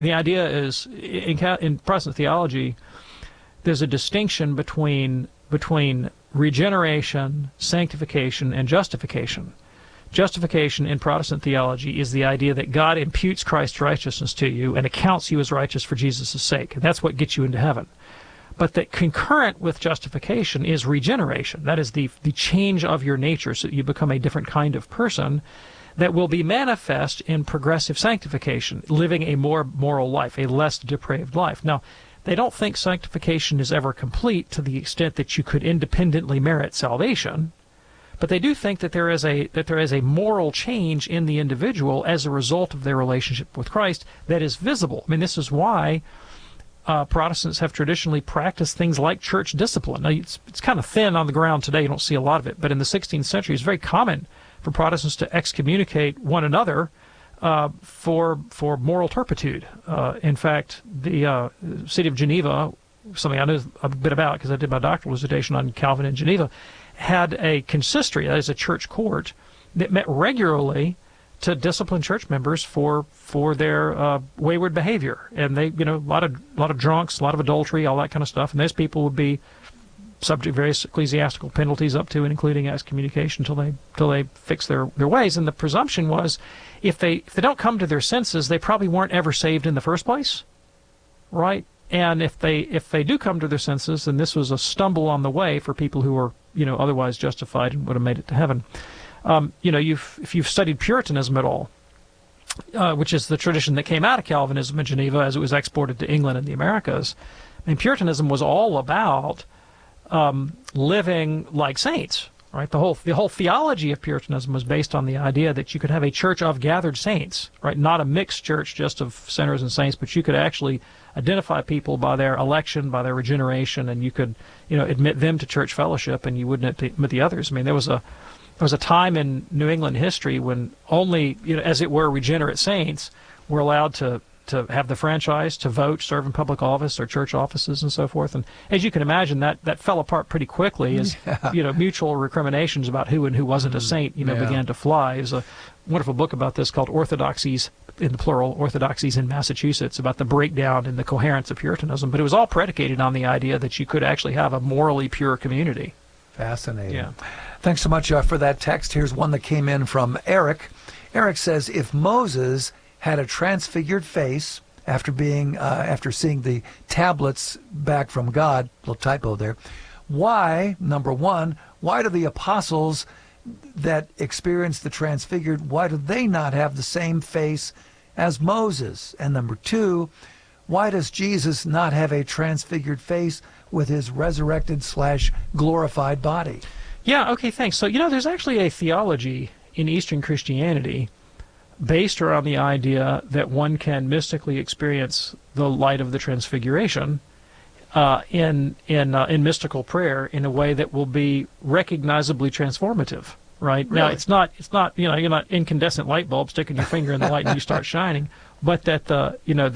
The idea is, in Protestant theology, there's a distinction between regeneration, sanctification, and justification. Justification in Protestant theology is the idea that God imputes Christ's righteousness to you and accounts you as righteous for Jesus' sake. And that's what gets you into heaven. But that concurrent with justification is regeneration. That is the change of your nature so that you become a different kind of person that will be manifest in progressive sanctification, living a more moral life, a less depraved life. Now, they don't think sanctification is ever complete to the extent that you could independently merit salvation, but they do think that there is a moral change in the individual as a result of their relationship with Christ that is visible. I mean, this is why Protestants have traditionally practiced things like church discipline. Now, it's kind of thin on the ground today. You don't see a lot of it. But in the 16th century, it's very common for Protestants to excommunicate one another for moral turpitude. In fact, the city of Geneva, something I know a bit about because I did my doctoral dissertation on Calvin in Geneva, had a consistory, that is a church court, that met regularly to discipline church members for their wayward behavior. And they, a lot of drunks, a lot of adultery, all that kind of stuff. And those people would be subject to various ecclesiastical penalties up to and including excommunication till they fix their ways. And the presumption was if they don't come to their senses, they probably weren't ever saved in the first place, right? And if they do come to their senses, then this was a stumble on the way for people who were otherwise justified and would have made it to heaven. If you've studied Puritanism at all, which is the tradition that came out of Calvinism in Geneva as it was exported to England and the Americas, I mean, Puritanism was all about living like saints, right? The whole theology of Puritanism was based on the idea that you could have a church of gathered saints, right? Not a mixed church just of sinners and saints, but you could actually identify people by their election, by their regeneration, and you could, admit them to church fellowship, and you wouldn't admit the others. I mean, there was a time in New England history when only, as it were, regenerate saints were allowed to have the franchise, to vote, serve in public office or church offices and so forth. And as you can imagine, that fell apart pretty quickly as, mutual recriminations about who and who wasn't a saint, began to fly. There's a wonderful book about this called Orthodoxies, in the plural, Orthodoxies in Massachusetts, about the breakdown in the coherence of Puritanism. But it was all predicated on the idea that you could actually have a morally pure community. Fascinating. Yeah. Thanks so much for that text. Here's one that came in from Eric. Eric says, if Moses had a transfigured face after seeing the tablets back from God, little typo there, why, number one, why do the apostles that experienced the transfigured, why do they not have the same face as Moses? And number two, why does Jesus not have a transfigured face with his resurrected/glorified body? Yeah, okay, thanks. So, there's actually a theology in Eastern Christianity based around the idea that one can mystically experience the light of the Transfiguration in mystical prayer in a way that will be recognizably transformative. Right? Really? Now, it's not you're not incandescent light bulb sticking your finger in the light and you start shining, but that the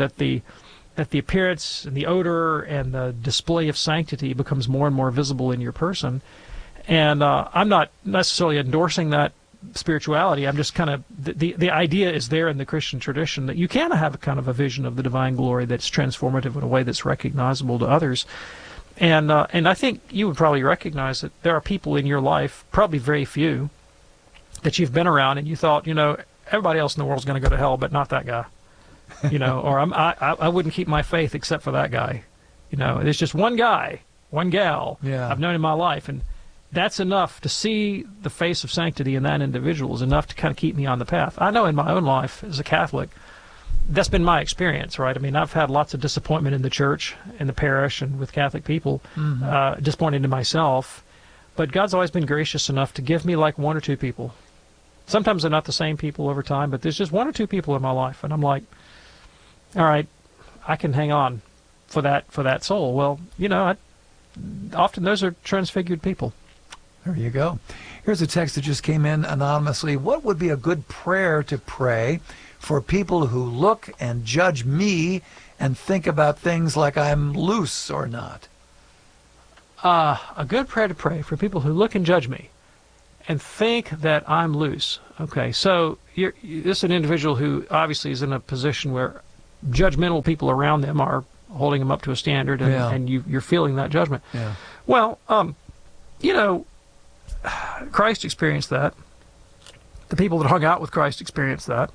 appearance and the odor and the display of sanctity becomes more and more visible in your person. And I'm not necessarily endorsing that spirituality. I'm just kind of the idea is there in the Christian tradition that you can have a kind of a vision of the divine glory that's transformative in a way that's recognizable to others. And I think you would probably recognize that there are people in your life, probably very few, that you've been around and you thought, everybody else in the world is going to go to hell, but not that guy. Or I wouldn't keep my faith except for that guy. There's just one guy, one gal I've known in my life, and that's enough to see the face of sanctity in that individual is enough to kind of keep me on the path. I know in my own life as a Catholic, that's been my experience, right? I mean, I've had lots of disappointment in the church, in the parish, and with Catholic people, disappointed in myself. But God's always been gracious enough to give me like one or two people. Sometimes they're not the same people over time, but there's just one or two people in my life, and I'm like, all right, I can hang on for that soul. Well, often those are transfigured people. There you go. Here's a text that just came in anonymously. What would be a good prayer to pray for people who look and judge me and think about things like I'm loose or not? A good prayer to pray for people who look and judge me and think that I'm loose. Okay, so this is an individual who obviously is in a position where judgmental people around them are holding them up to a standard, and you're feeling that judgment. Yeah. Well, Christ experienced that. The people that hung out with Christ experienced that.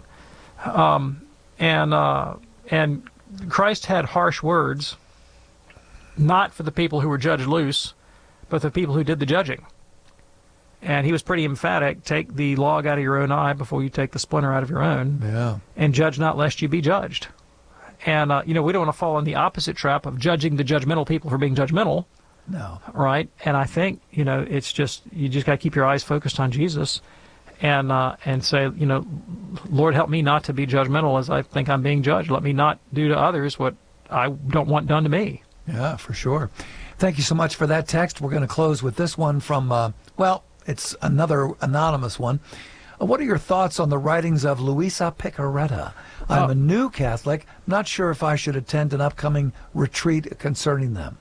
And Christ had harsh words, not for the people who were judged loose, but the people who did the judging. And he was pretty emphatic: take the log out of your own eye before you take the splinter out of your own. Yeah. And judge not, lest you be judged. And, we don't want to fall in the opposite trap of judging the judgmental people for being judgmental. No. Right? And I think, it's just, you just got to keep your eyes focused on Jesus and say, Lord, help me not to be judgmental as I think I'm being judged. Let me not do to others what I don't want done to me. Yeah, for sure. Thank you so much for that text. We're going to close with this one from, it's another anonymous one. What are your thoughts on the writings of Luisa Picaretta? I'm a new Catholic, not sure if I should attend an upcoming retreat concerning them.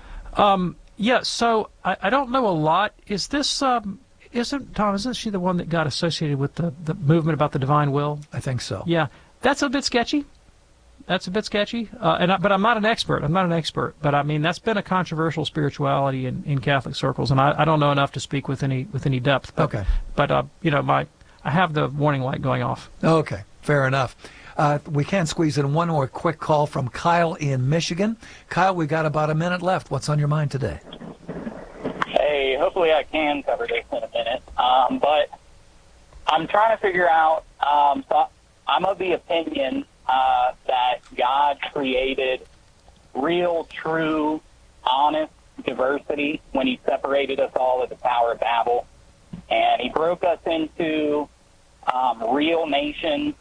So I don't know a lot. Is this, isn't she the one that got associated with the movement about the divine will? I think so. Yeah, that's a bit sketchy. But I'm not an expert. But I mean, that's been a controversial spirituality in Catholic circles, and I don't know enough to speak with any depth. But, okay. But I have the warning light going off. Okay, fair enough. We can squeeze in one more quick call from Kyle in Michigan. Kyle, we've got about a minute left. What's on your mind today? Hey, hopefully I can cover this in a minute. But I'm trying to figure out, so I'm of the opinion that God created real, true, honest diversity when he separated us all at the Tower of Babel. And he broke us into real nations,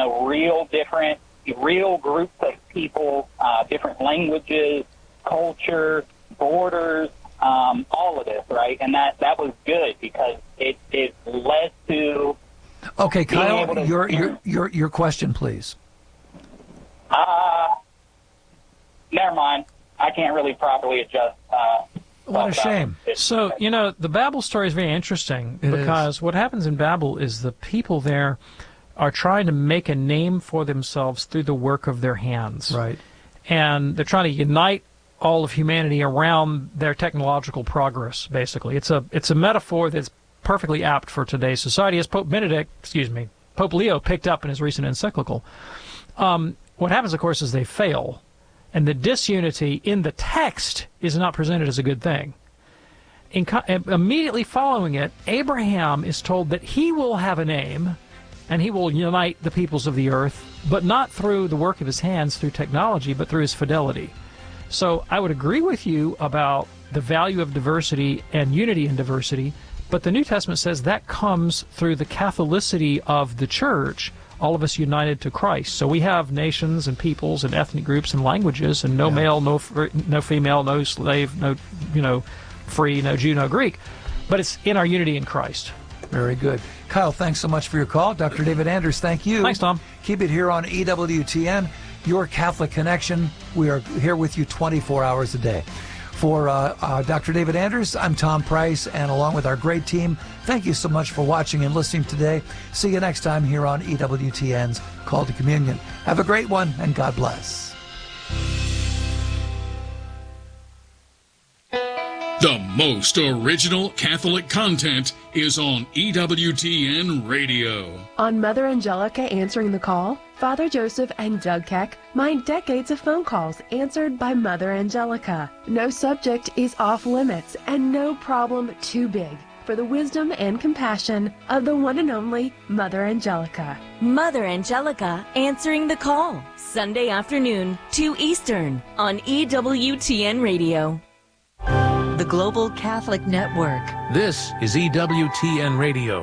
real groups of people, different languages, culture, borders, all of this, right? And that was good because it led to. Okay, Kyle, your question, please. Never mind. I can't really properly adjust. What a shame. So, the Babel story is very interesting because what happens in Babel is the people there are trying to make a name for themselves through the work of their hands. Right. And they're trying to unite all of humanity around their technological progress, basically. It's a metaphor that's perfectly apt for today's society, as Pope Leo picked up in his recent encyclical. What happens, of course, is they fail. And the disunity in the text is not presented as a good thing. Immediately following it, Abraham is told that he will have a name and he will unite the peoples of the earth, but not through the work of his hands, through technology, but through his fidelity. So I would agree with you about the value of diversity and unity in diversity, but the New Testament says that comes through the Catholicity of the Church, all of us united to Christ. So we have nations and peoples and ethnic groups and languages, and no male, no female, no slave, no free, no Jew, no Greek. But it's in our unity in Christ. Very good. Kyle, thanks so much for your call. Dr. David Anders, thank you. Thanks, Tom. Keep it here on EWTN, your Catholic Connection. We are here with you 24 hours a day. For Dr. David Anders, I'm Tom Price, and along with our great team, thank you so much for watching and listening today. See you next time here on EWTN's Call to Communion. Have a great one, and God bless. The most original Catholic content is on EWTN Radio. On Mother Angelica Answering the Call, Father Joseph and Doug Keck mind decades of phone calls answered by Mother Angelica. No subject is off limits and no problem too big for the wisdom and compassion of the one and only Mother Angelica. Mother Angelica Answering the Call, Sunday afternoon, 2 Eastern, on EWTN Radio. The Global Catholic Network. This is EWTN Radio.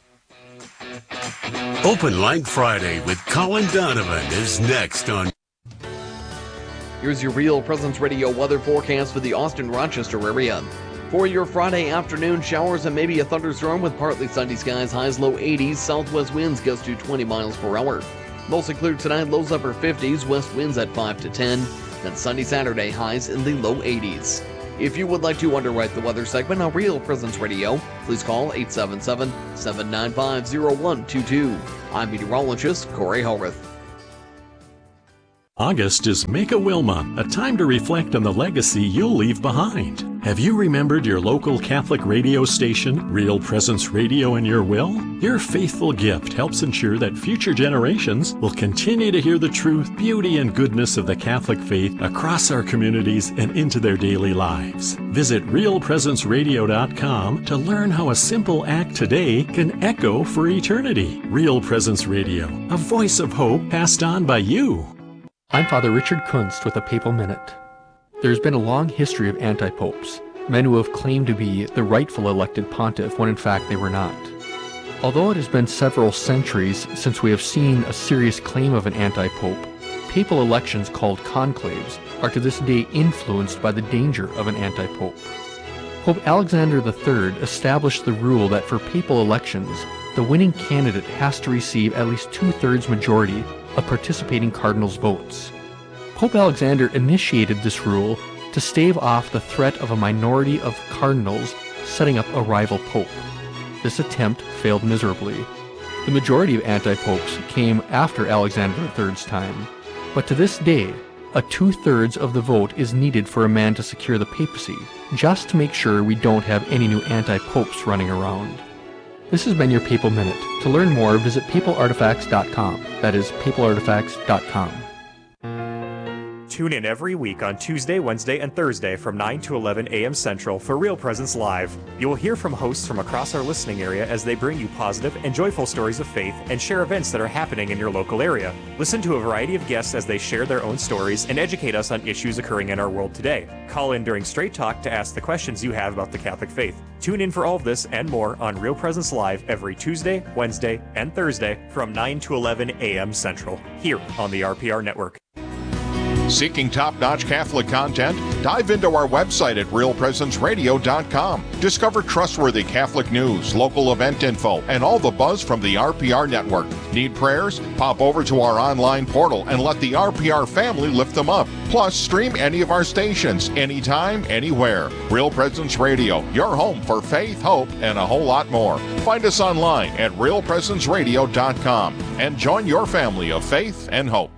Open Line Friday with Colin Donovan is next on. Here's your Real Presence Radio weather forecast for the Austin-Rochester area. For your Friday afternoon, showers and maybe a thunderstorm with partly sunny skies, highs low 80s, southwest winds gust to 20 miles per hour. Mostly clear tonight, lows upper 50s, west winds at 5 to 10. Then Sunday, Saturday, highs in the low 80s. If you would like to underwrite the weather segment on Real Presence Radio, please call 877-795-0122. I'm meteorologist Corey Hellrith. August is Make-A-Will Month, a time to reflect on the legacy you'll leave behind. Have you remembered your local Catholic radio station, Real Presence Radio, in your will? Your faithful gift helps ensure that future generations will continue to hear the truth, beauty, and goodness of the Catholic faith across our communities and into their daily lives. Visit realpresenceradio.com to learn how a simple act today can echo for eternity. Real Presence Radio, a voice of hope passed on by you. I'm Father Richard Kunst with a Papal Minute. There's been a long history of anti-popes, men who have claimed to be the rightful elected pontiff when in fact they were not. Although it has been several centuries since we have seen a serious claim of an anti-pope, papal elections called conclaves are to this day influenced by the danger of an anti-pope. Pope Alexander III established the rule that for papal elections, the winning candidate has to receive at least 2/3 majority of participating cardinals' votes. Pope Alexander initiated this rule to stave off the threat of a minority of cardinals setting up a rival pope. This attempt failed miserably. The majority of anti-popes came after Alexander III's time, but to this day, a 2/3 of the vote is needed for a man to secure the papacy, just to make sure we don't have any new anti-popes running around. This has been your Papal Minute. To learn more, visit papalartifacts.com. That is papalartifacts.com. Tune in every week on Tuesday, Wednesday, and Thursday from 9 to 11 a.m. Central for Real Presence Live. You will hear from hosts from across our listening area as they bring you positive and joyful stories of faith and share events that are happening in your local area. Listen to a variety of guests as they share their own stories and educate us on issues occurring in our world today. Call in during Straight Talk to ask the questions you have about the Catholic faith. Tune in for all of this and more on Real Presence Live every Tuesday, Wednesday, and Thursday from 9 to 11 a.m. Central, here on the RPR Network. Seeking top-notch Catholic content? Dive into our website at realpresenceradio.com. Discover trustworthy Catholic news, local event info, and all the buzz from the RPR network. Need prayers? Pop over to our online portal and let the RPR family lift them up. Plus, stream any of our stations, anytime, anywhere. Real Presence Radio, your home for faith, hope, and a whole lot more. Find us online at realpresenceradio.com and join your family of faith and hope.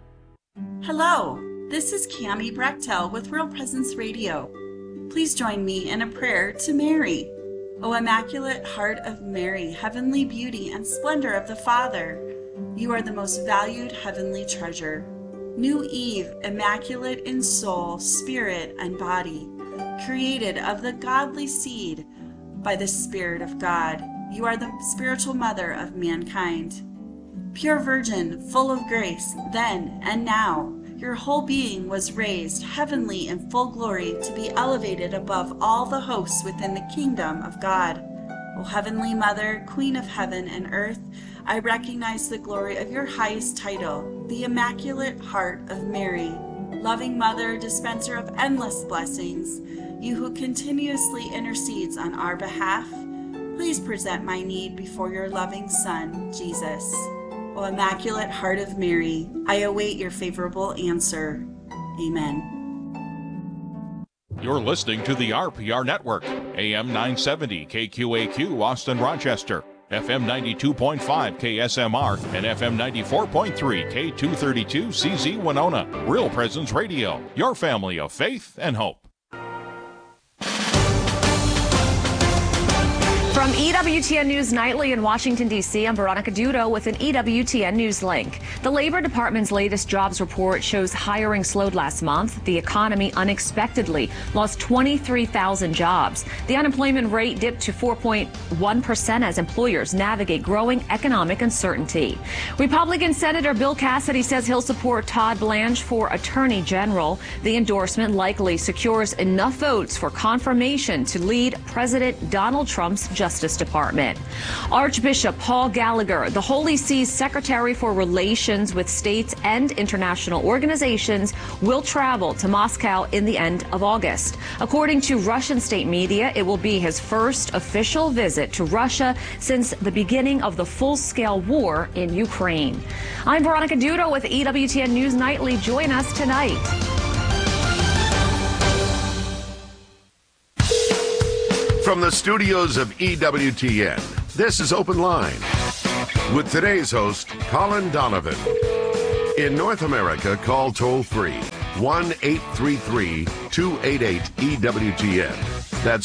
Hello, this is Cammie Brechtel with Real Presence Radio. Please join me in a prayer to Mary. O Immaculate Heart of Mary, heavenly beauty and splendor of the Father, you are the most valued heavenly treasure. New Eve, immaculate in soul, spirit, and body, created of the godly seed by the Spirit of God, you are the spiritual mother of mankind. Pure Virgin, full of grace, then and now, your whole being was raised heavenly in full glory to be elevated above all the hosts within the kingdom of God. O Heavenly Mother, Queen of heaven and earth, I recognize the glory of your highest title, the Immaculate Heart of Mary. Loving Mother, dispenser of endless blessings, you who continuously intercedes on our behalf, please present my need before your loving Son, Jesus. O Immaculate Heart of Mary, I await your favorable answer. Amen. You're listening to the RPR Network, AM 970 KQAQ Austin Rochester, FM 92.5 KSMR, and FM 94.3 K232 CZ Winona. Real Presence Radio, your family of faith and hope. From EWTN News Nightly in Washington, D.C., I'm Veronica Dudo with an EWTN News link. The Labor Department's latest jobs report shows hiring slowed last month. The economy unexpectedly lost 23,000 jobs. The unemployment rate dipped to 4.1% as employers navigate growing economic uncertainty. Republican Senator Bill Cassidy says he'll support Todd Blanche for Attorney General. The endorsement likely secures enough votes for confirmation to lead President Donald Trump's Justice Department. Archbishop Paul Gallagher, the Holy See's Secretary for Relations with States and International Organizations, will travel to Moscow in the end of August. According to Russian state media, it will be his first official visit to Russia since the beginning of the full-scale war in Ukraine. I'm Veronica Dudo with EWTN News Nightly. Join us tonight. From the studios of EWTN, this is Open Line with today's host, Colin Donovan. In North America, call toll-free 1-833-288-EWTN. That's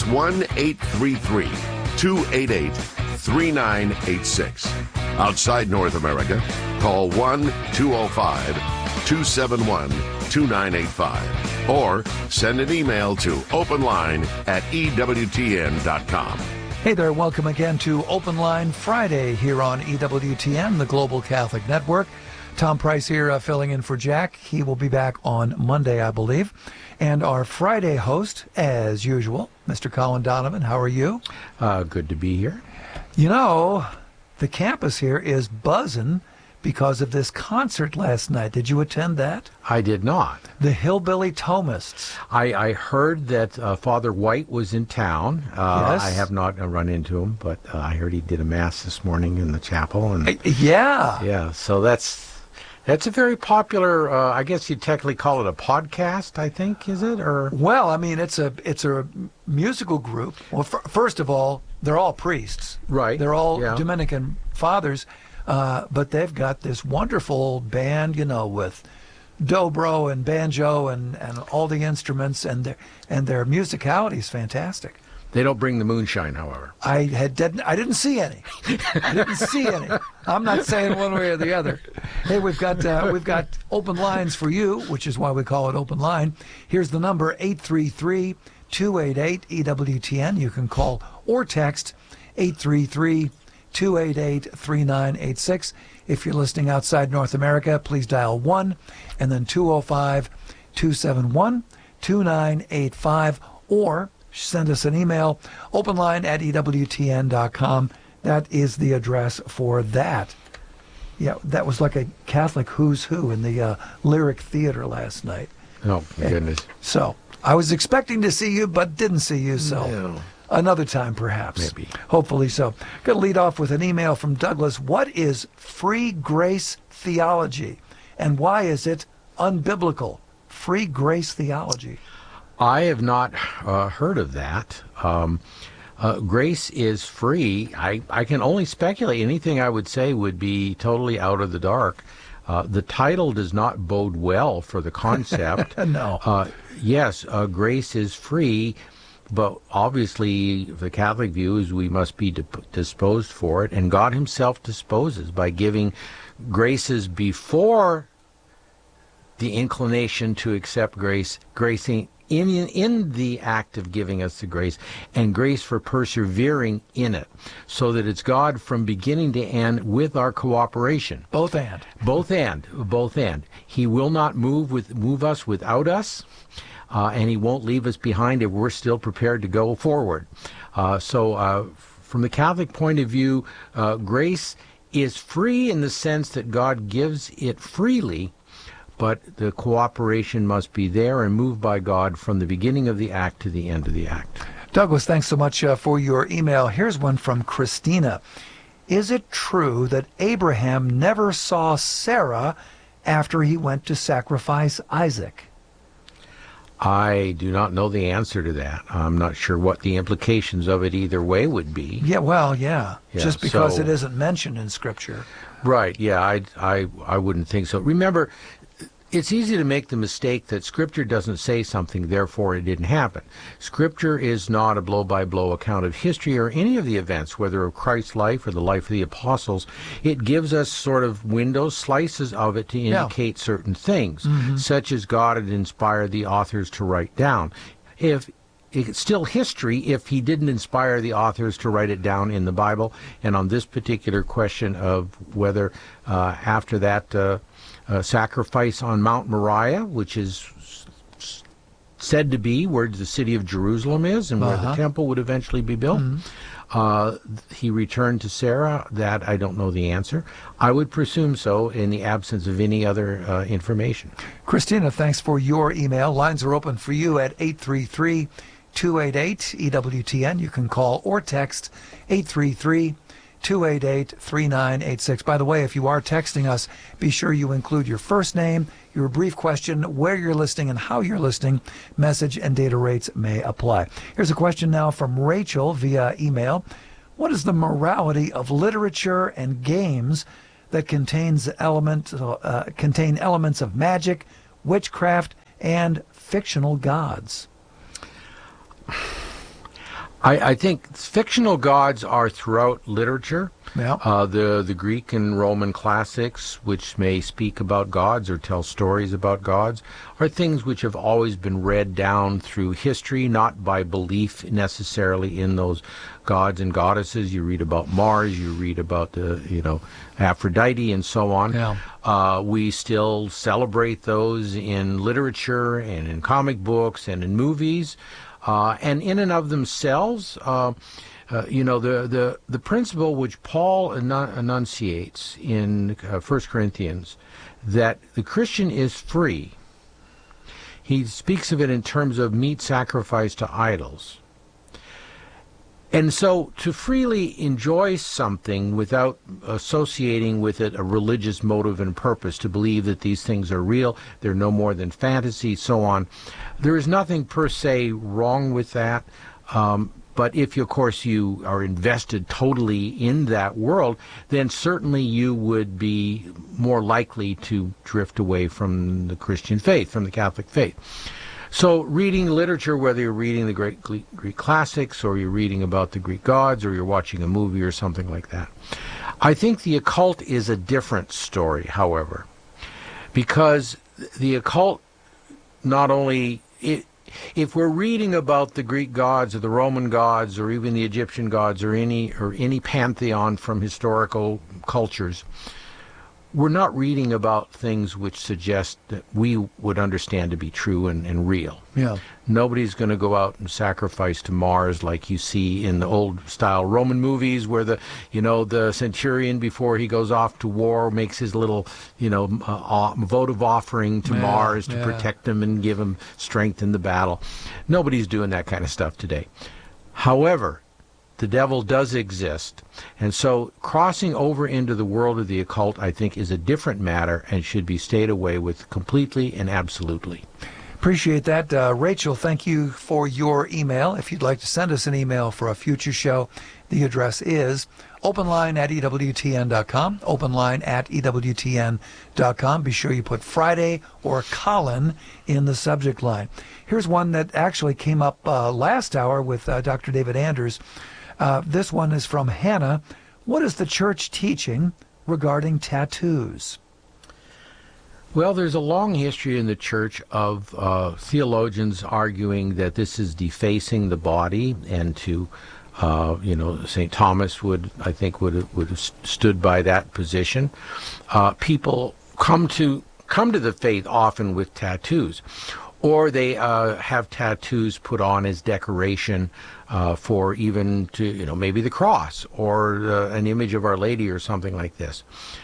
1-833-288-3986. Outside North America, call 1-205-271-2985. Or send an email to openline@EWTN.com. Hey there, welcome again to Open Line Friday here on EWTN, the Global Catholic Network. Tom Price here filling in for Jack. He will be back on Monday, I believe. And our Friday host, as usual, Mr. Colin Donovan. How are you? Good to be here. You know, the campus here is buzzing because of this concert last night. Did you attend that? I did not. The Hillbilly Thomists. I heard that Father White was in town. Yes. I have not run into him, but I heard he did a mass this morning in the chapel. And yeah. Yeah, so that's a very popular, I guess you'd technically call it a podcast, I think, is it? Or well, I mean, it's a musical group. Well, first of all, they're all priests. Right. They're all Dominican fathers. But they've got this wonderful band, with dobro and banjo and all the instruments, and their musicality is fantastic. They don't bring the moonshine, however. I didn't see any. I'm not saying one way or the other. Hey, we've got open lines for you, which is why we call it Open Line. Here's the number, 833-288-EWTN. You can call or text 833-288-3986. If you're listening outside North America, please dial 1 and then 205-271-2985, or send us an email, openline@EWTN.com. That is the address for that. Yeah, that was like a Catholic who's who in the Lyric Theater last night. Oh, my goodness. So I was expecting to see you, but didn't see you, so... No. Another time, perhaps. Maybe. Hopefully so. Going to lead off with an email from Douglas. What is free grace theology, and why is it unbiblical? Free grace theology. I have not heard of that. Grace is free. I can only speculate. Anything I would say would be totally out of the dark. The title does not bode well for the concept. No. Yes, grace is free. But obviously, the Catholic view is we must be disposed for it, and God himself disposes by giving graces before the inclination to accept grace, gracing in the act of giving us the grace, and grace for persevering in it, so that it's God from beginning to end with our cooperation. Both and. He will not move us without us. And he won't leave us behind if we're still prepared to go forward. So from the Catholic point of view, grace is free in the sense that God gives it freely, but the cooperation must be there and moved by God from the beginning of the act to the end of the act. Douglas, thanks so much for your email. Here's one from Christina. Is it true that Abraham never saw Sarah after he went to sacrifice Isaac? I do not know the answer to that. I'm not sure what the implications of it either way would be. Yeah, well, yeah. Just because it isn't mentioned in Scripture. Right, yeah, I wouldn't think so. Remember, it's easy to make the mistake that Scripture doesn't say something, therefore it didn't happen. Scripture is not a blow-by-blow account of history or any of the events, whether of Christ's life or the life of the apostles. It gives us sort of windows, slices of it to indicate certain things, such as God had inspired the authors to write down. If it's still history if he didn't inspire the authors to write it down in the Bible. And on this particular question of whether after that sacrifice on Mount Moriah, which is said to be where the city of Jerusalem is and where the temple would eventually be built, he returned to Sarah. That I don't know the answer. I would presume so in the absence of any other information. Christina, thanks for your email. Lines are open for you at 833-288-EWTN. You can call or text 833-288-3986. By the way, if you are texting us, be sure you include your first name, your brief question, where you're listening and how you're listening. Message and data rates may apply. Here's a question now from Rachel via email. What is the morality of literature and games that contain elements of magic, witchcraft, and fictional gods? I think fictional gods are throughout literature. Yeah. The Greek and Roman classics, which may speak about gods or tell stories about gods, are things which have always been read down through history, not by belief necessarily in those gods and goddesses. You read about Mars, you read about Aphrodite and so on. Yeah. We still celebrate those in literature and in comic books and in movies. And in and of themselves, the principle which Paul enunciates in 1 Corinthians, that the Christian is free. He speaks of it in terms of meat sacrificed to idols. And so to freely enjoy something without associating with it a religious motive and purpose, to believe that these things are real, they're no more than fantasy, so on, there is nothing per se wrong with that. But if, of course, you are invested totally in that world, then certainly you would be more likely to drift away from the Christian faith, from the Catholic faith. So reading literature, whether you're reading the Greek classics or you're reading about the Greek gods or you're watching a movie or something like that, I think the occult is a different story, however, because the occult not only... If we're reading about the Greek gods or the Roman gods or even the Egyptian gods or any pantheon from historical cultures, we're not reading about things which suggest that we would understand to be true and real. Yeah. Nobody's going to go out and sacrifice to Mars like you see in the old-style Roman movies, where the centurion, before he goes off to war, makes his little votive offering to Mars to protect him and give him strength in the battle. Nobody's doing that kind of stuff today. However, the devil does exist, and so crossing over into the world of the occult, I think, is a different matter and should be stayed away with completely and absolutely. Appreciate that. Rachel, thank you for your email. If you'd like to send us an email for a future show, the address is openline@ewtn.com, openline@ewtn.com. Be sure you put Friday or Colin in the subject line. Here's one that actually came up last hour with Dr. David Anders. This one is from Hannah. What is the church teaching regarding tattoos? Well, there's a long history in the church of theologians arguing that this is defacing the body, and to, St. Thomas would have stood by that position. People come to the faith often with tattoos, or they have tattoos put on as decoration for even to, maybe the cross or an image of Our Lady or something like this.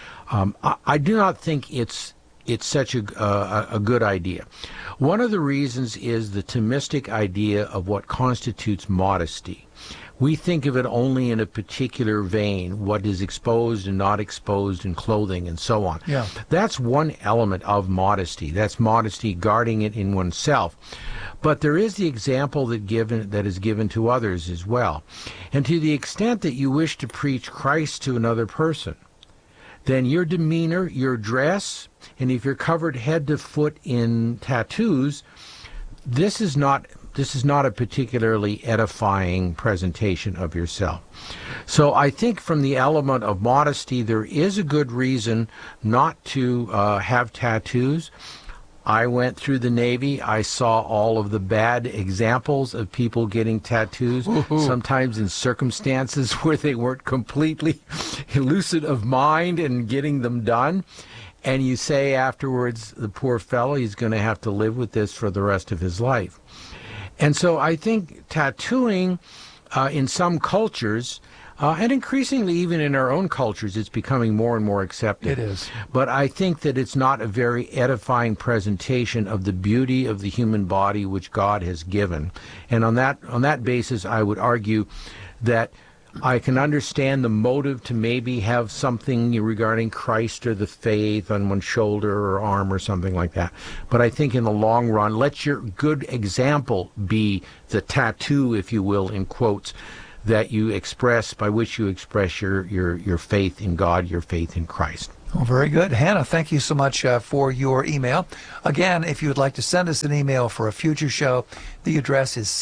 I do not think it's such a good idea. One of the reasons is the Thomistic idea of what constitutes modesty. We think of it only in a particular vein, what is exposed and not exposed in clothing and so on. Yeah. That's one element of modesty. That's modesty, guarding it in oneself. But there is the example that is given to others as well. And to the extent that you wish to preach Christ to another person, then your demeanor, your dress, and if you're covered head to foot in tattoos, this is not a particularly edifying presentation of yourself. So I think from the element of modesty, there is a good reason not to have tattoos. I went through the Navy. I saw all of the bad examples of people getting tattoos, sometimes in circumstances where they weren't completely lucid of mind and getting them done. And you say afterwards, the poor fellow, he's going to have to live with this for the rest of his life. And so I think tattooing in some cultures, and increasingly even in our own cultures, it's becoming more and more accepted. It is. But I think that it's not a very edifying presentation of the beauty of the human body which God has given. And on that basis, I would argue that I can understand the motive to maybe have something regarding Christ or the faith on one's shoulder or arm or something like that. But I think in the long run, let your good example be the tattoo, if you will, in quotes, that you express, by which you express your faith in God, your faith in Christ. Well, very good. Hannah, thank you so much for your email. Again, if you would like to send us an email for a future show, the address is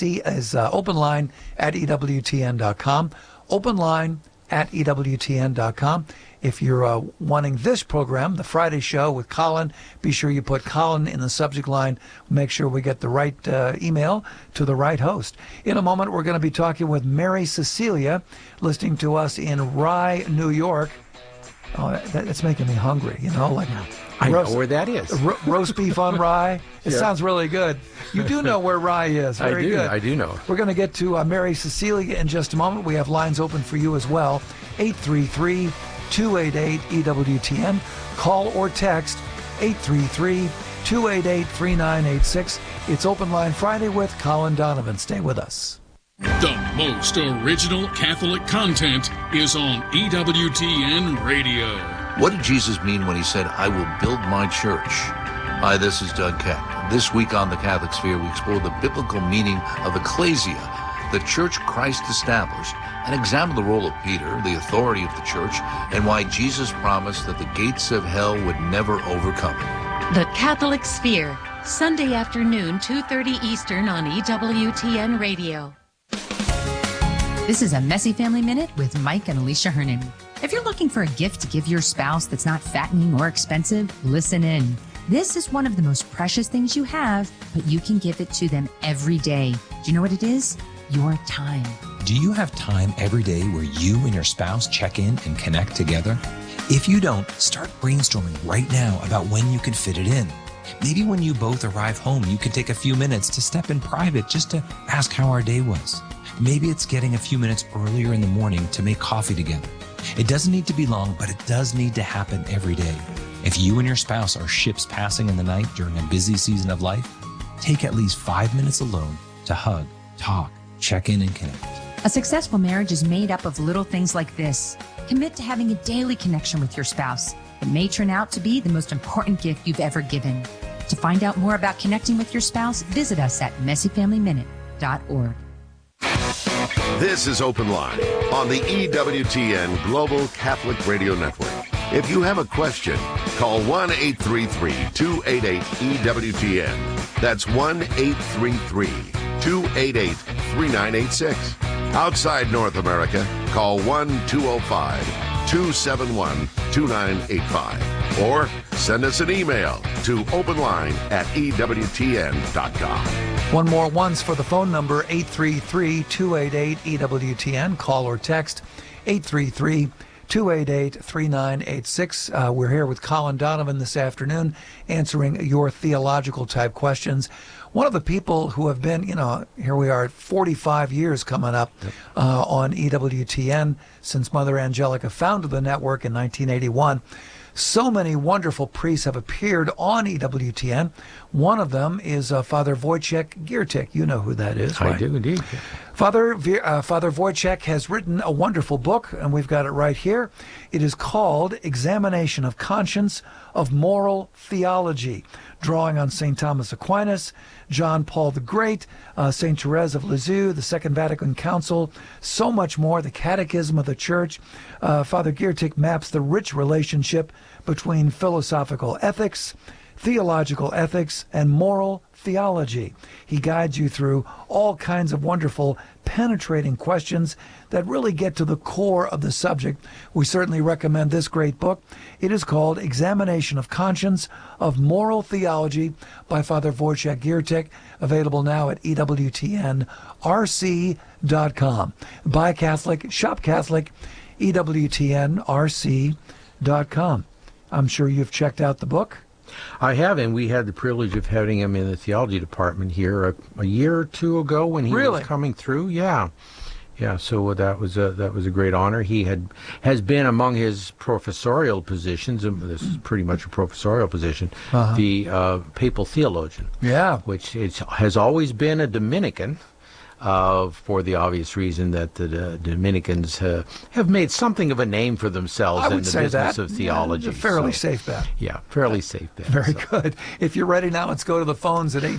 openline@ewtn.com. Openline@ewtn.com. If you're wanting this program, the Friday show with Colin, be sure you put Colin in the subject line. Make sure we get the right email to the right host. In a moment, we're going to be talking with Mary Cecilia, listening to us in Rye, New York. Oh, that's making me hungry, like I know where that is. Roast beef on Rye. It sounds really good. You do know where Rye is. Very good. I do know. We're going to get to Mary Cecilia in just a moment. We have lines open for you as well. 833-288-EWTN. Call or text 833-288-3986. It's Open Line Friday with Colin Donovan. Stay with us. The most original Catholic content is on EWTN Radio. What did Jesus mean when he said, "I will build my church"? Hi, this is Doug Keck. This week on The Catholic Sphere, we explore the biblical meaning of ecclesia, the church Christ established, and examine the role of Peter, the authority of the church, and why Jesus promised that the gates of hell would never overcome it. The Catholic Sphere, Sunday afternoon, 2:30 Eastern on EWTN Radio. This is a Messy Family Minute with Mike and Alicia Hernan. If you're looking for a gift to give your spouse that's not fattening or expensive, listen in. This is one of the most precious things you have, but you can give it to them every day. Do you know what it is? Your time. Do you have time every day where you and your spouse check in and connect together? If you don't, start brainstorming right now about when you can fit it in. Maybe when you both arrive home, you can take a few minutes to step in private just to ask how our day was. Maybe it's getting a few minutes earlier in the morning to make coffee together. It doesn't need to be long, but it does need to happen every day. If you and your spouse are ships passing in the night during a busy season of life, take at least 5 minutes alone to hug, talk, check in, and connect. A successful marriage is made up of little things like this. Commit to having a daily connection with your spouse. It may turn out to be the most important gift you've ever given. To find out more about connecting with your spouse, visit us at messyfamilyminute.org. This is Open Line on the EWTN Global Catholic Radio Network. If you have a question, call 1-833-288-EWTN. That's 1-833-288-3986. Outside North America, call 1-205-271-2985. Or send us an email to openline@ewtn.com. One more once for the phone number, 833-288-EWTN. Call or text 833-288-3986. We're here with Colin Donovan this afternoon answering your theological type questions. One of the people who have been, here we are at 45 years coming up on EWTN since Mother Angelica founded the network in 1981. So many wonderful priests have appeared on EWTN. One of them is Father Wojciech Giertych. You know who that is, right? I do indeed. Father Wojciech has written a wonderful book, and we've got it right here. It is called Examination of Conscience of Moral Theology, drawing on St. Thomas Aquinas, John Paul the Great, St. Therese of Lisieux, the Second Vatican Council, so much more, the Catechism of the Church. Father Giertych maps the rich relationship between philosophical ethics, theological ethics, and moral theology. He guides you through all kinds of wonderful, penetrating questions that really get to the core of the subject. We certainly recommend this great book. It is called Examination of Conscience of Moral Theology by Father Wojciech Giertych, available now at EWTNRC.com. Buy Catholic, shop Catholic, EWTNRC.com. I'm sure you've checked out the book. I have, and we had the privilege of having him in the theology department here a year or two ago when he was coming through. Yeah. So that was a great honor. He has been among his professorial positions, and this is pretty much a professorial position, the papal theologian. Yeah, which has always been a Dominican. for the obvious reason that the Dominicans have made something of a name for themselves in the business of theology. Yeah, fairly safe bet. Yeah, fairly safe bet. Very good. If you're ready now, let's go to the phones at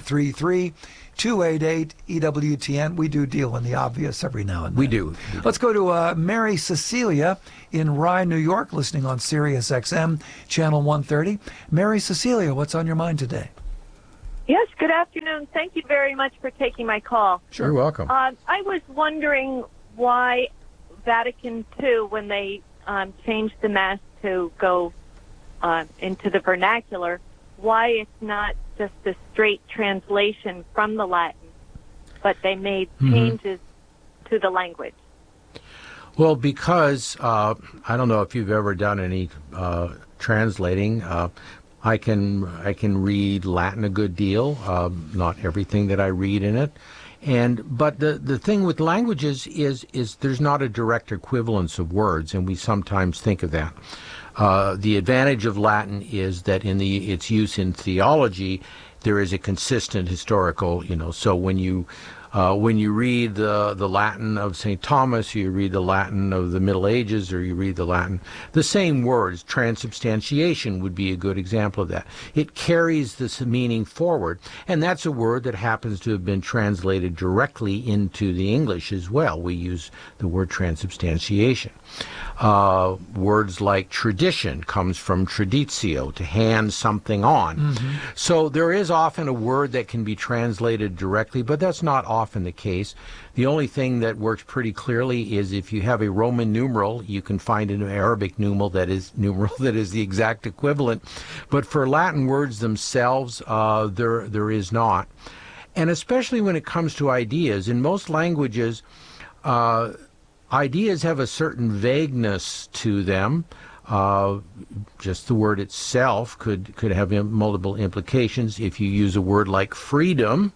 833-288-EWTN. We do deal in the obvious every now and then. We do. Let's go to Mary Cecilia in Rye, New York, listening on Sirius XM, Channel 130. Mary Cecilia, what's on your mind today? Yes, good afternoon. Thank you very much for taking my call. Sure, you're welcome. I was wondering why Vatican II, when they changed the Mass to go into the vernacular, why it's not just a straight translation from the Latin, but they made changes to the language. Well, because I don't know if you've ever done any translating. I can read Latin a good deal, not everything that I read in it. But the thing with languages is there's not a direct equivalence of words, and we sometimes think of that. The advantage of Latin is that in its use in theology, there is a consistent historical, so when you read the Latin of St. Thomas, you read the Latin of the Middle Ages, or you read the Latin, the same words, transubstantiation would be a good example of that. It carries this meaning forward, and that's a word that happens to have been translated directly into the English as well. We use the word transubstantiation. Words like tradition comes from traditio, to hand something on. So there is often a word that can be translated directly, but that's not often the case. The only thing that works pretty clearly is if you have a Roman numeral, you can find an Arabic numeral that is the exact equivalent. But for Latin words themselves, there is not. And especially when it comes to ideas, in most languages, ideas have a certain vagueness to them. Just the word itself could have multiple implications. If you use a word like freedom,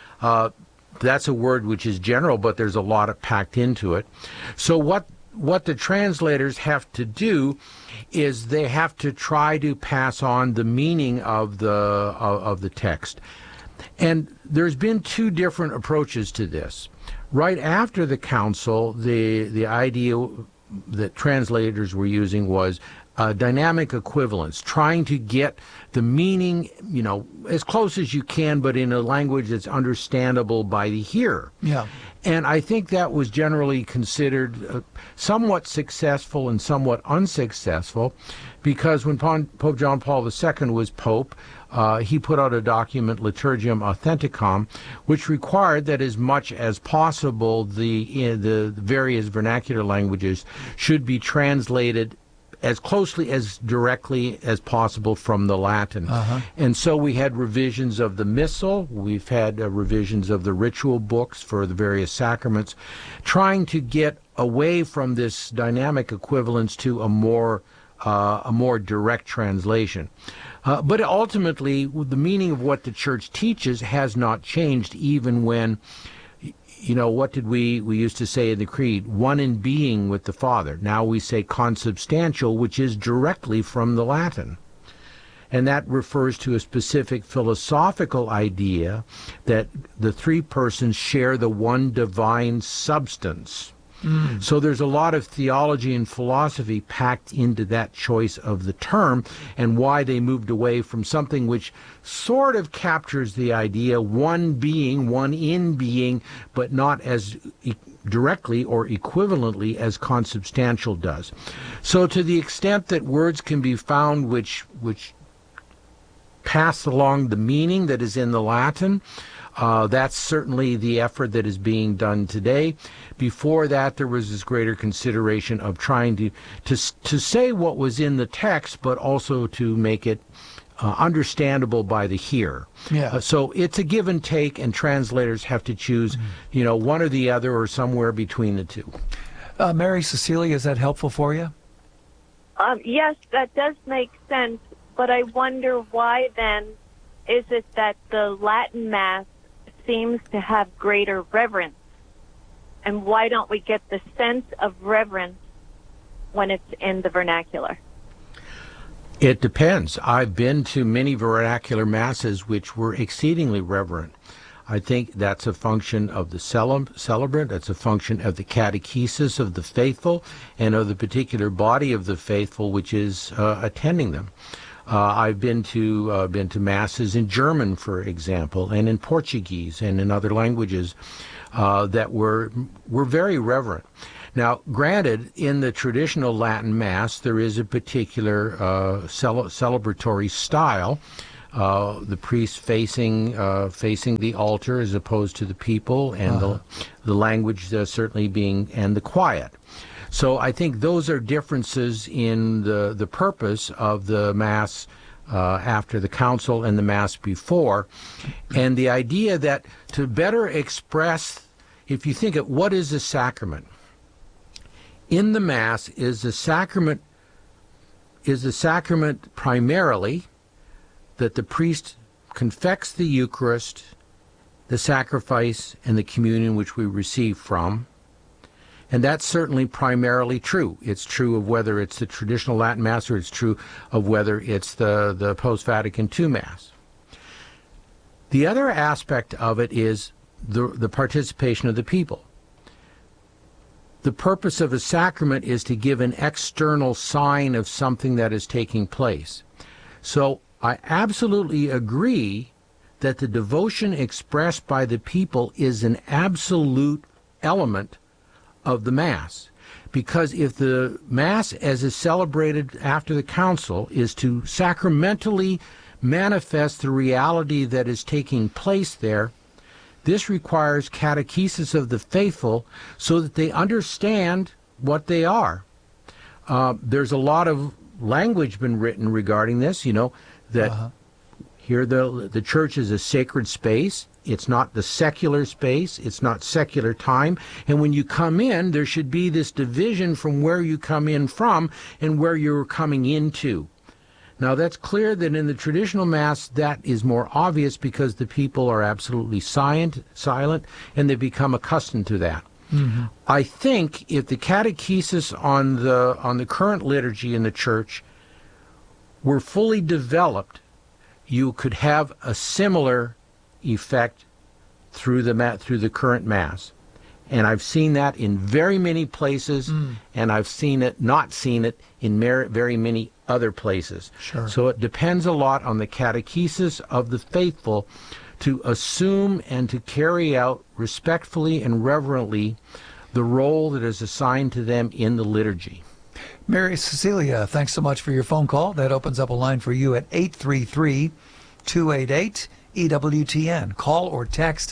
that's a word which is general, but there's a lot packed into it. So what the translators have to do is they have to try to pass on the meaning of the text. And there's been two different approaches to this. Right after the council, the idea that translators were using was dynamic equivalence, trying to get the meaning, as close as you can, but in a language that's understandable by the hearer. Yeah. And I think that was generally considered somewhat successful and somewhat unsuccessful, because when Pope John Paul II was Pope, he put out a document, Liturgiam Authenticam, which required that as much as possible the various vernacular languages should be translated as closely, as directly as possible from the Latin. And so we had revisions of the Missal, we've had revisions of the ritual books for the various sacraments, trying to get away from this dynamic equivalence to a more direct translation. But ultimately, the meaning of what the Church teaches has not changed, even when, what did we used to say in the Creed? One in being with the Father. Now we say consubstantial, which is directly from the Latin. And that refers to a specific philosophical idea that the three persons share the one divine substance. So there's a lot of theology and philosophy packed into that choice of the term, and why they moved away from something which sort of captures the idea, one being, one in being, but not as directly or equivalently as consubstantial does. So to the extent that words can be found which pass along the meaning that is in the Latin, that's certainly the effort that is being done today. Before that, there was this greater consideration of trying to say what was in the text, but also to make it understandable by the hearer. Yeah. So it's a give and take, and translators have to choose, one or the other, or somewhere between the two. Mary Cecilia, is that helpful for you? Yes, that does make sense, but I wonder why then is it that the Latin Mass seems to have greater reverence, and why don't we get the sense of reverence when it's in the vernacular? It depends. I've been to many vernacular masses which were exceedingly reverent. I think that's a function of the celebrant. That's a function of the catechesis of the faithful and of the particular body of the faithful which is attending them. I've been to masses in German, for example, and in Portuguese and in other languages that were very reverent. Now, granted, in the traditional Latin Mass, there is a particular celebratory style. The priest facing the altar as opposed to the people, and the language certainly being, and the quiet. So I think those are differences in the purpose of the Mass after the Council and the Mass before. And the idea that to better express, if you think of what is a sacrament, in the Mass is the sacrament primarily that the priest confects the Eucharist, the sacrifice, and the communion which we receive from. And that's certainly primarily true. It's true of whether it's the traditional Latin Mass or it's true of whether it's the post-Vatican II Mass. The other aspect of it is the participation of the people. The purpose of a sacrament is to give an external sign of something that is taking place. So I absolutely agree that the devotion expressed by the people is an absolute element of the Mass. Because if the Mass, as is celebrated after the Council, is to sacramentally manifest the reality that is taking place there, this requires catechesis of the faithful so that they understand what they are. There's a lot of language been written regarding this, that here the church is a sacred space. It's not the secular space. It's not secular time. And when you come in, there should be this division from where you come in from and where you're coming into. Now, that's clear that in the traditional Mass, that is more obvious because the people are absolutely silent, and they become accustomed to that. Mm-hmm. I think if the catechesis on the current liturgy in the Church were fully developed, you could have a similar effect through the current Mass. And I've seen that in very many places, and I've not seen it in very many other places. Sure. So it depends a lot on the catechesis of the faithful to assume and to carry out respectfully and reverently the role that is assigned to them in the liturgy. Mary Cecilia, thanks so much for your phone call. That opens up a line for you at 833-288-EWTN. Call or text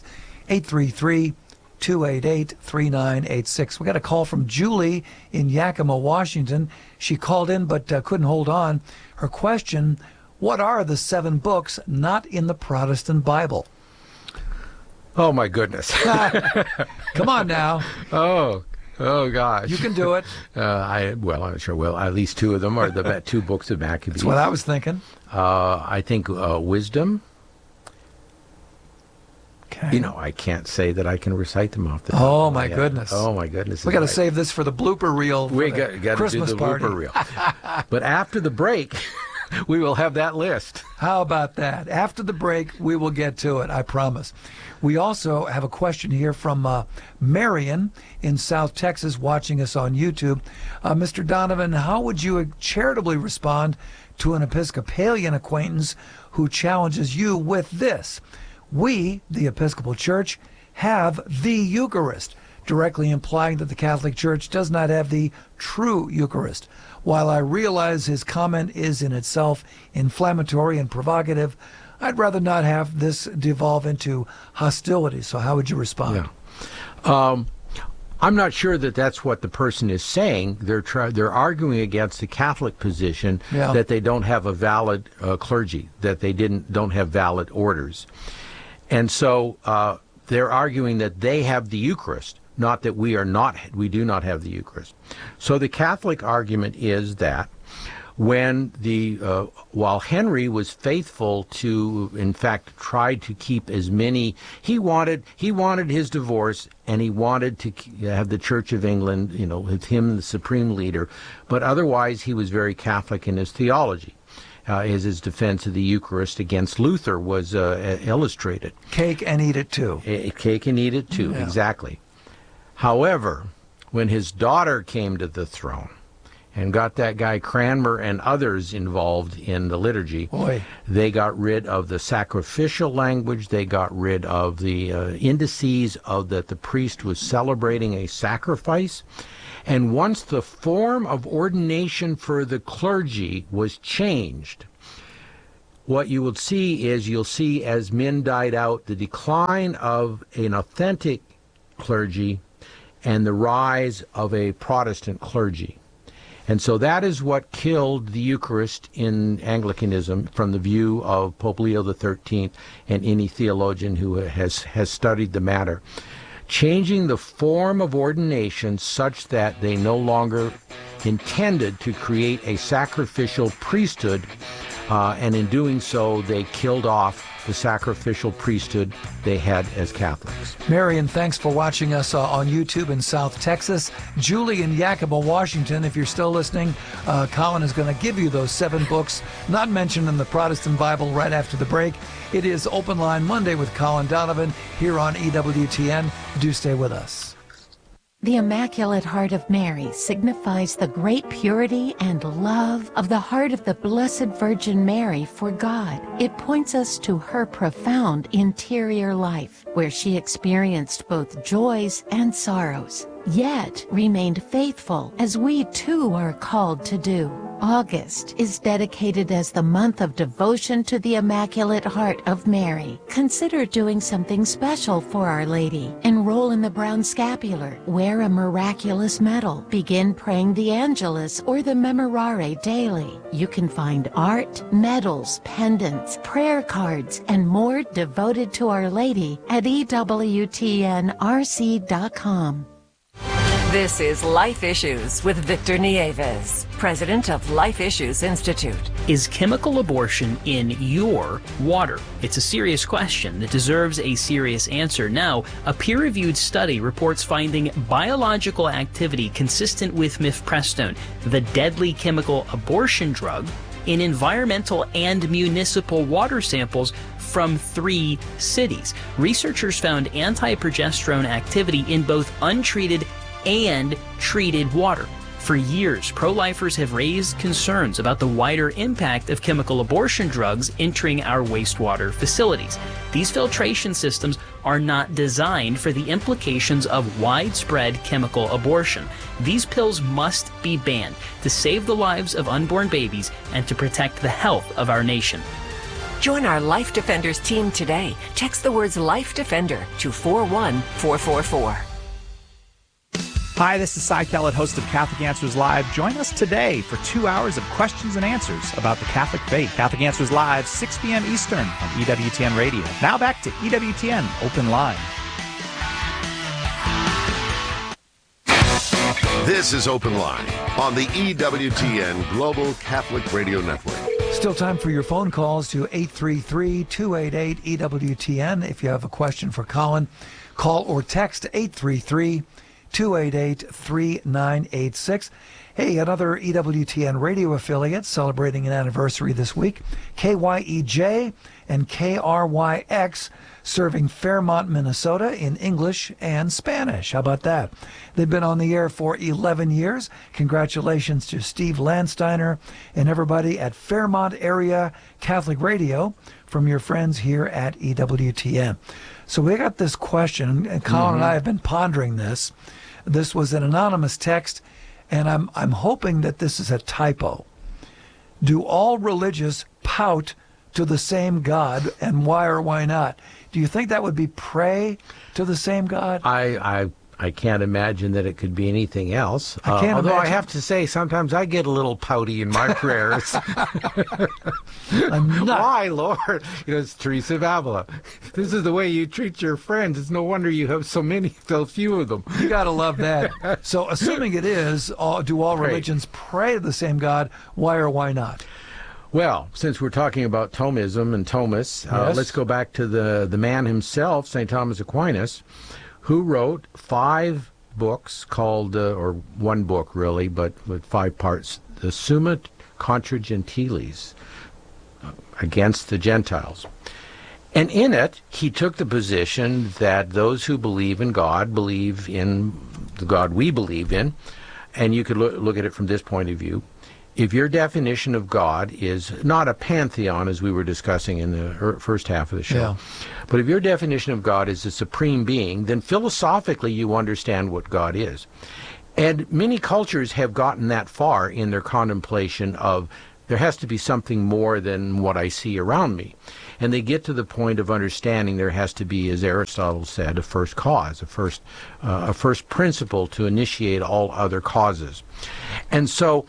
833-288-3986. We got a call from Julie in Yakima, Washington. She called in but couldn't hold on. Her question, what are the 7 books not in the Protestant Bible? Oh, my goodness. Come on now. Oh, gosh. You can do it. I'm sure will. At least 2 of them are the 2 books of Maccabees. That's what I was thinking. I think Wisdom. Okay. I can't say that I can recite them off the top. Oh, my goodness. Oh, my goodness. We got to save this for the blooper reel. We got to do the blooper reel. But after the break, we will have that list. How about that? After the break, we will get to it, I promise. We also have a question here from Marion in South Texas watching us on YouTube. Mr. Donovan, how would you charitably respond to an Episcopalian acquaintance who challenges you with this? We, the Episcopal Church, have the Eucharist, directly implying that the Catholic Church does not have the true Eucharist. While I realize his comment is in itself inflammatory and provocative, I'd rather not have this devolve into hostility. So how would you respond? Yeah. I'm not sure that that's what the person is saying. They're arguing against the Catholic position that they don't have a valid clergy, that they don't have valid orders. And so they're arguing that they have the Eucharist, not that we do not have the Eucharist. So the Catholic argument is that when while Henry was faithful to, in fact, tried to keep as many, he wanted his divorce, and he wanted to have the Church of England, with him the supreme leader, but otherwise he was very Catholic in his theology. is his defense of the Eucharist against Luther was illustrated. Cake and eat it too. Cake and eat it too, Yeah. exactly. However, when his daughter came to the throne and got that guy Cranmer and others involved in the liturgy, they got rid of the sacrificial language, they got rid of the indices of that the priest was celebrating a sacrifice. And once the form of ordination for the clergy was changed, what you will see is you'll see as men died out the decline of an authentic clergy and the rise of a Protestant clergy. And so that is what killed the Eucharist in Anglicanism from the view of Pope Leo XIII and any theologian who has studied the matter. Changing the form of ordination such that they no longer intended to create a sacrificial priesthood, and in doing so, they killed off the sacrificial priesthood they had as Catholics. Marion, thanks for watching us on YouTube in South Texas. Julie in Yakima, Washington, if you're still listening, Colin is going to give you those 7 books not mentioned in the Protestant Bible right after the break. It is Open Line Monday with Colin Donovan here on EWTN. Do stay with us. The Immaculate Heart of Mary signifies the great purity and love of the heart of the Blessed Virgin Mary for God. It points us to her profound interior life, where she experienced both joys and sorrows, yet remained faithful, as we too are called to do. August is dedicated as the month of devotion to the Immaculate Heart of Mary. Consider doing something special for Our Lady. Enroll in the Brown Scapular, wear a miraculous medal, begin praying the Angelus or the Memorare daily. You can find art, medals, pendants, prayer cards, and more devoted to Our Lady at EWTNRC.com. This is Life Issues with Victor Nieves, president of Life Issues Institute. Is chemical abortion in your water? It's a serious question that deserves a serious answer. Now, a peer-reviewed study reports finding biological activity consistent with mifepristone, the deadly chemical abortion drug, in environmental and municipal water samples from 3 cities. Researchers found anti-progesterone activity in both untreated and treated water. For years, pro-lifers have raised concerns about the wider impact of chemical abortion drugs entering our wastewater facilities. These filtration systems are not designed for the implications of widespread chemical abortion. These pills must be banned to save the lives of unborn babies and to protect the health of our nation. Join our Life Defenders team today. Text the words Life Defender to 41444. Hi, this is Cy Kellett, host of Catholic Answers Live. Join us today for 2 hours of questions and answers about the Catholic faith. Catholic Answers Live, 6 p.m. Eastern on EWTN Radio. Now back to EWTN Open Line. This is Open Line on the EWTN Global Catholic Radio Network. Still time for your phone calls to 833-288-EWTN. If you have a question for Colin, call or text 833-288-3986. Hey, another EWTN radio affiliate celebrating an anniversary this week. KYEJ and KRYX serving Fairmont, Minnesota in English and Spanish. How about that? They've been on the air for 11 years. Congratulations to Steve Landsteiner and everybody at Fairmont Area Catholic Radio from your friends here at EWTN. So we got this question, and Colin and I have been pondering this. This was an anonymous text, and I'm hoping that this is a typo. Do all religious pout to the same God, and why or why not? Do you think that would be pray to the same God? I can't imagine that it could be anything else. Although I have to say, sometimes I get a little pouty in my prayers. I'm not. Why, Lord? It's Teresa of Avila. This is the way you treat your friends. It's no wonder you have so few of them. You got to love that. So assuming it is, do all religions pray to the same God? Why or why not? Well, since we're talking about Thomism and Thomas, let's go back to the man himself, St. Thomas Aquinas, who wrote 5 books called, or one book really, but with 5 parts, the Summa Contra Gentiles, against the Gentiles. And in it, he took the position that those who believe in God believe in the God we believe in. And you could look at it from this point of view. If your definition of God is not a pantheon, as we were discussing in the first half of the show, but if your definition of God is a supreme being, then philosophically you understand what God is. And many cultures have gotten that far in their contemplation of there has to be something more than what I see around me. And they get to the point of understanding there has to be, as Aristotle said, a first cause, a first principle to initiate all other causes. And so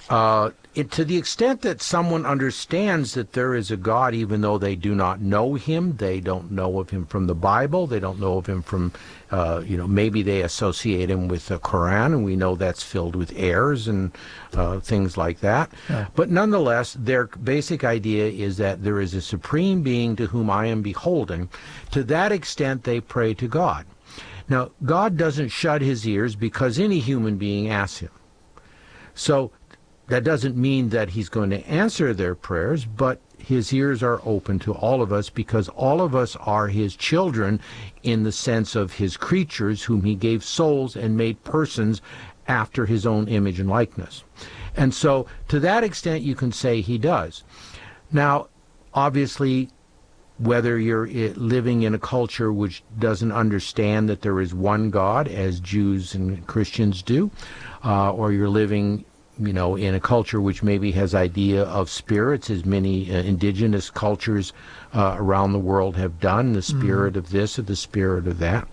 to the extent that someone understands that there is a God, even though they do not know him, they don't know of him from the Bible, they don't know of him from, maybe they associate him with the Quran, and we know that's filled with errors and things like that. Yeah. But nonetheless, their basic idea is that there is a supreme being to whom I am beholden. To that extent, they pray to God. Now, God doesn't shut his ears because any human being asks him. So that doesn't mean that he's going to answer their prayers, but his ears are open to all of us because all of us are his children in the sense of his creatures whom he gave souls and made persons after his own image and likeness. And so to that extent you can say he does. Now, obviously, whether you're living in a culture which doesn't understand that there is one God, as Jews and Christians do, or you're living in a culture which maybe has idea of spirits, as many indigenous cultures around the world have done, the spirit of this or the spirit of that.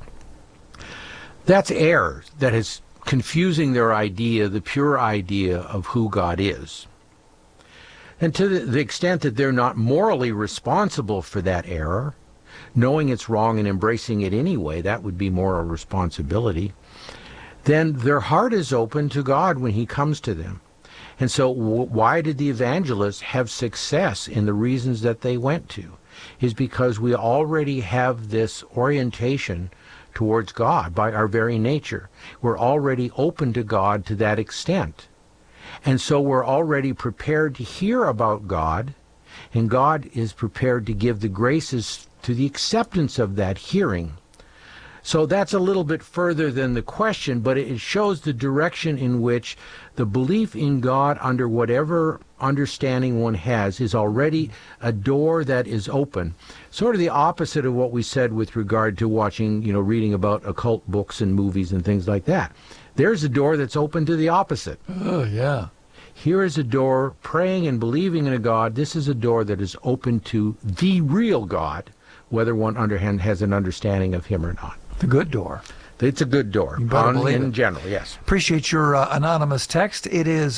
That's error. That is confusing their idea, the pure idea of who God is. And to the extent that they're not morally responsible for that error, knowing it's wrong and embracing it anyway, that would be moral responsibility, then their heart is open to God when he comes to them. And so why did the evangelists have success in the reasons that they went to? Is because we already have this orientation towards God by our very nature. We're already open to God to that extent. And so we're already prepared to hear about God, and God is prepared to give the graces to the acceptance of that hearing. So that's a little bit further than the question, but it shows the direction in which the belief in God, under whatever understanding one has, is already a door that is open. Sort of the opposite of what we said with regard to watching, reading about occult books and movies and things like that. There's a door that's open to the opposite. Oh, yeah. Here is a door, praying and believing in a God. This is a door that is open to the real God, whether one has an understanding of him or not. The good door. It's a good door. In general, yes. Appreciate your anonymous text. It is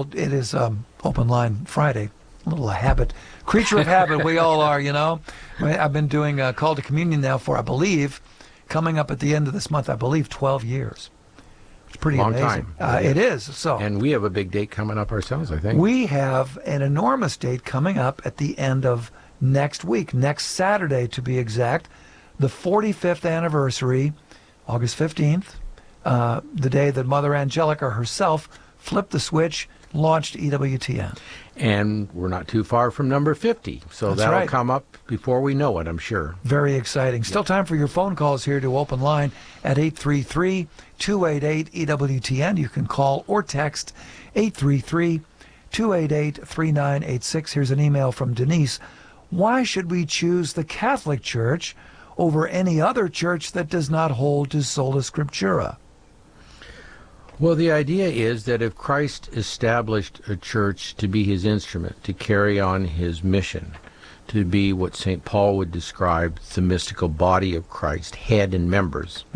Open Line Friday. A little habit. Creature of habit, we all are, I've been doing Call to Communion now for, I believe, coming up at the end of this month, 12 years. It's pretty long amazing. Time. It is. So. And we have a big date coming up ourselves, I think. We have an enormous date coming up at the end of next week, next Saturday to be exact, the 45th anniversary, August 15th, the day that Mother Angelica herself flipped the switch, launched EWTN. And we're not too far from number 50, so that'll come up before we know it, I'm sure. Very exciting. Still time for your phone calls here to Open Line at 833-288-EWTN. You can call or text 833-288-3986. Here's an email from Denise. Why should we choose the Catholic Church over any other church that does not hold to sola scriptura? Well, the idea is that if Christ established a church to be his instrument, to carry on his mission, to be what St. Paul would describe the mystical body of Christ, head and members,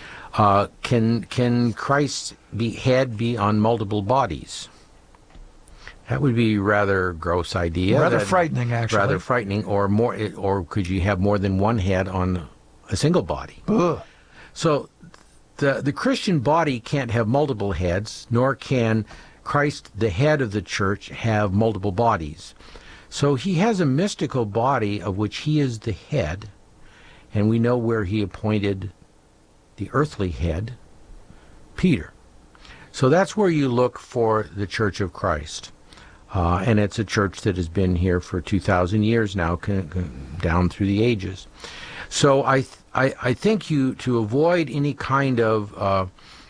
can Christ's head be on multiple bodies? That would be a rather gross idea. Rather frightening, actually. Rather frightening, or could you have more than one head on a single body? Ugh. So the Christian body can't have multiple heads, nor can Christ, the head of the church, have multiple bodies. So he has a mystical body of which he is the head, and we know where he appointed the earthly head, Peter. So that's where you look for the Church of Christ. And it's a church that has been here for 2,000 years now, down through the ages. So I think to avoid any kind of,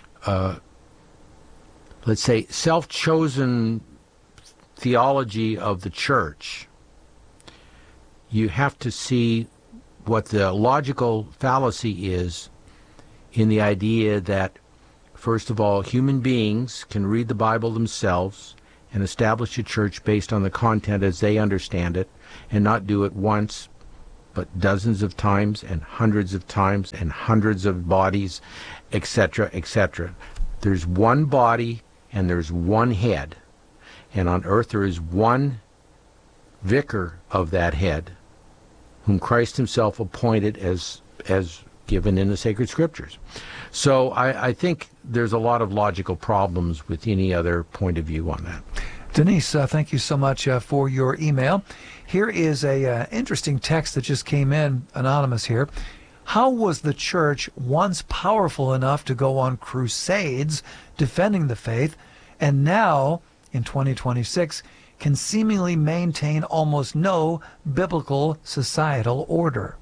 let's say, self-chosen theology of the church, you have to see what the logical fallacy is in the idea that, first of all, human beings can read the Bible themselves and establish a church based on the content as they understand it, and not do it once, but dozens of times and hundreds of times and hundreds of bodies, etc., etc. There's one body and there's one head. And on earth there is one vicar of that head, whom Christ himself appointed as given in the sacred scriptures. So I think there's a lot of logical problems with any other point of view on that. Denise, thank you so much for your email. Here is a interesting text that just came in, anonymous here. How was the church once powerful enough to go on crusades defending the faith, and now, in 2026, can seemingly maintain almost no biblical societal order?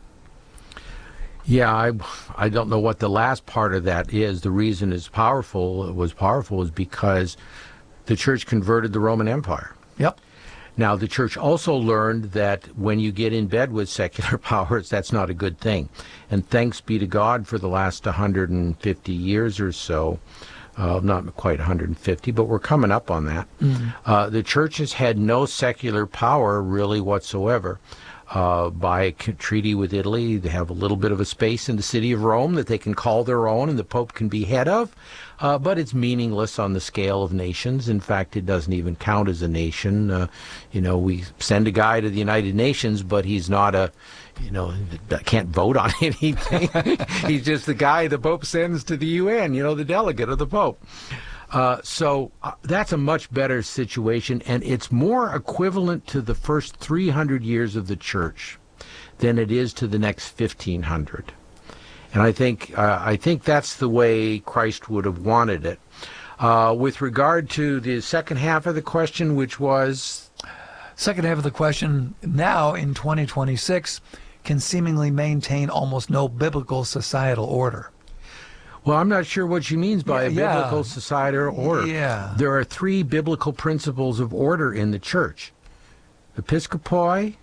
Yeah, I don't know what the last part of that is. The reason it was powerful is because the church converted the Roman Empire. Yep. Now, the church also learned that when you get in bed with secular powers, that's not a good thing. And thanks be to God for the last 150 years or so, not quite 150, but we're coming up on that. Mm-hmm. The church has had no secular power really whatsoever. By a treaty with Italy, they have a little bit of a space in the city of Rome that they can call their own and the Pope can be head of, but it's meaningless on the scale of nations. In fact, it doesn't even count as a nation. We send a guy to the United Nations, but he's not can't vote on anything. He's just the guy the Pope sends to the UN, the delegate of the Pope. So that's a much better situation, and it's more equivalent to the first 300 years of the church than it is to the next 1,500. And I think that's the way Christ would have wanted it. With regard to the second half of the question, which was? Second half of the question, now in 2026, can seemingly maintain almost no biblical societal order. Well, I'm not sure what she means by a biblical societal order. Yeah. There are three biblical principles of order in the church: episkopoi,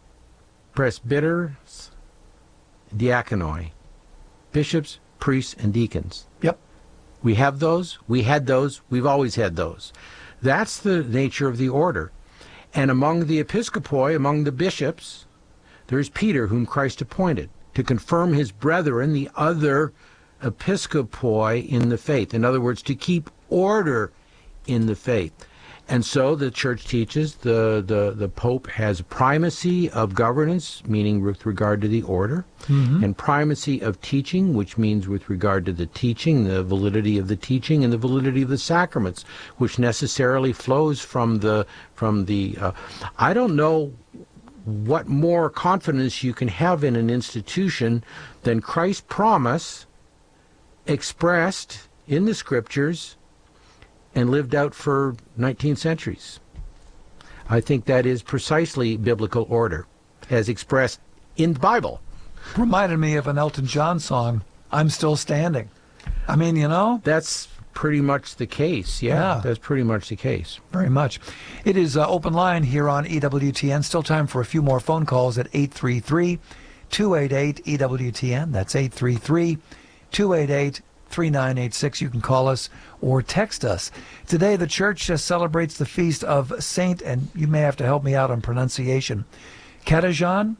presbyters, diakonoi, bishops, priests, and deacons. Yep. We have those. We had those. We've always had those. That's the nature of the order. And among the episkopoi, among the bishops, there's Peter, whom Christ appointed to confirm his brethren, the other episkopoi, in the faith. In other words, to keep order in the faith. And so the church teaches the Pope has primacy of governance, meaning with regard to the order, and primacy of teaching, which means with regard to the teaching, the validity of the teaching, and the validity of the sacraments, which necessarily flows from the I don't know what more confidence you can have in an institution than Christ's promise expressed in the scriptures and lived out for 19 centuries. I think that is precisely biblical order, as expressed in the Bible. Reminded me of an Elton John song, I'm Still Standing. I mean, That's pretty much the case, yeah. That's pretty much the case. Very much. It is open line here on EWTN. Still time for a few more phone calls at 833-288-EWTN. That's 833-288-3986. You can call us or text us. Today, the church celebrates the feast of Saint, and you may have to help me out on pronunciation, Cajetan.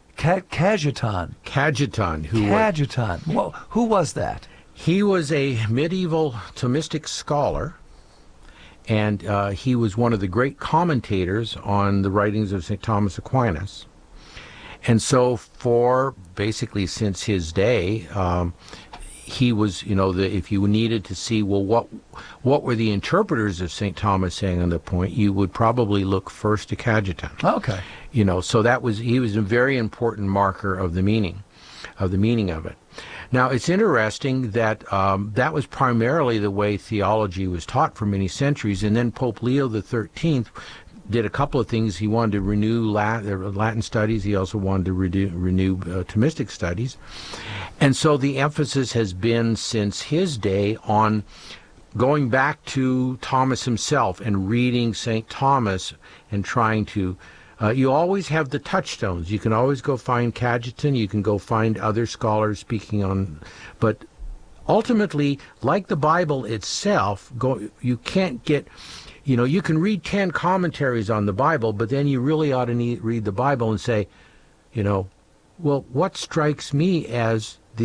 Well, who was that? He was a medieval Thomistic scholar, and he was one of the great commentators on the writings of St. Thomas Aquinas. And so for basically since his day, he was, if you needed to see, well, what were the interpreters of St. Thomas saying on the point, you would probably look first to Cajetan. Okay. So he was a very important marker of the meaning of it. Now, it's interesting that that was primarily the way theology was taught for many centuries, and then Pope Leo XIII did a couple of things. He wanted to renew Latin studies. He also wanted to renew Thomistic studies. And so the emphasis has been since his day on going back to Thomas himself and reading St. Thomas and trying to you always have the touchstones. You can always go find Cajetan. You can go find other scholars speaking on, but ultimately, like the Bible itself, you can't get, you can read 10 commentaries on the Bible, but then you really ought to read the Bible and say, well, what strikes me as